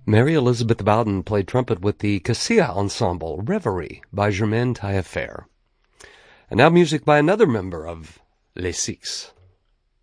Mary Elizabeth Bowden played trumpet with the Cassia Ensemble, Reverie, by Germaine Taillefer. And now music by another member of Les Six.